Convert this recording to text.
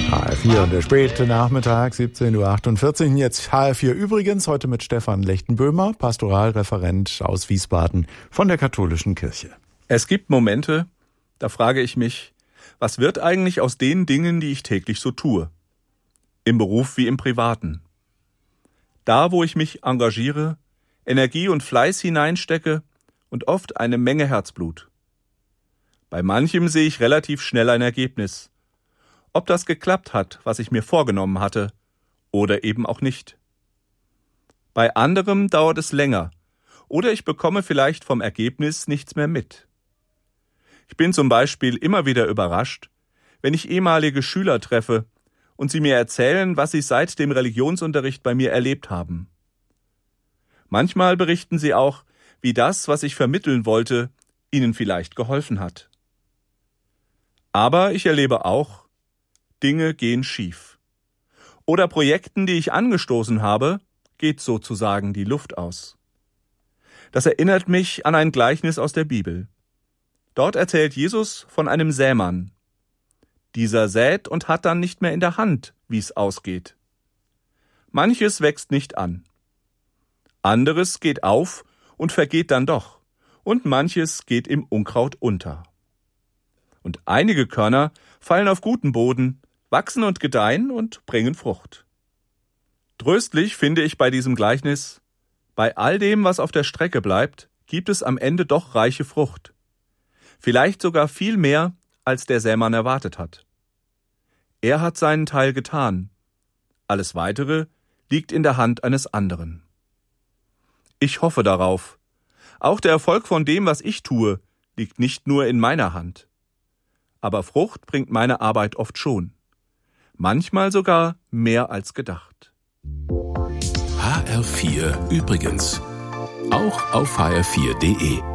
HR4 und der späte Nachmittag, 17.48 Uhr. Jetzt HR4 übrigens, heute mit Stefan Lechtenböhmer, Pastoralreferent aus Wiesbaden von der Katholischen Kirche. Es gibt Momente, da frage ich mich, was wird eigentlich aus den Dingen, die ich täglich so tue? Im Beruf wie im Privaten. Da, wo ich mich engagiere, Energie und Fleiß hineinstecke und oft eine Menge Herzblut. Bei manchem sehe ich relativ schnell ein Ergebnis. Ob das geklappt hat, was ich mir vorgenommen hatte, oder eben auch nicht. Bei anderem dauert es länger, oder ich bekomme vielleicht vom Ergebnis nichts mehr mit. Ich bin zum Beispiel immer wieder überrascht, wenn ich ehemalige Schüler treffe und sie mir erzählen, was sie seit dem Religionsunterricht bei mir erlebt haben. Manchmal berichten sie auch, wie das, was ich vermitteln wollte, ihnen vielleicht geholfen hat. Aber ich erlebe auch, Dinge gehen schief. Oder Projekten, die ich angestoßen habe, geht sozusagen die Luft aus. Das erinnert mich an ein Gleichnis aus der Bibel. Dort erzählt Jesus von einem Sämann. Dieser sät und hat dann nicht mehr in der Hand, wie es ausgeht. Manches wächst nicht an. Anderes geht auf und vergeht dann doch. Und manches geht im Unkraut unter. Und einige Körner fallen auf guten Boden, wachsen und gedeihen und bringen Frucht. Tröstlich finde ich bei diesem Gleichnis, bei all dem, was auf der Strecke bleibt, gibt es am Ende doch reiche Frucht. Vielleicht sogar viel mehr, als der Sämann erwartet hat. Er hat seinen Teil getan. Alles Weitere liegt in der Hand eines anderen. Ich hoffe darauf. Auch der Erfolg von dem, was ich tue, liegt nicht nur in meiner Hand. Aber Frucht bringt meine Arbeit oft schon. Manchmal sogar mehr als gedacht. HR4 übrigens. Auch auf hr4.de.